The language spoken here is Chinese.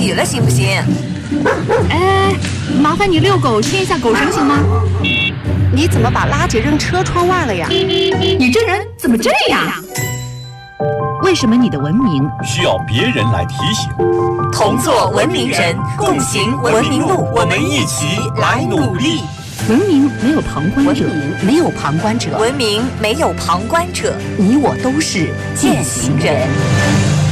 起了，行不行？ 哎，麻烦你遛狗牵一下狗绳行吗？ 你怎么把垃圾扔车窗外了呀？ 你这人怎么这样？为什么你的文明需要别人来提醒？ 同做文明人，共行文明路，我们一起来努力。 文明没有旁观者， 没有旁观者， 文明没有旁观者， 你我都是践行人。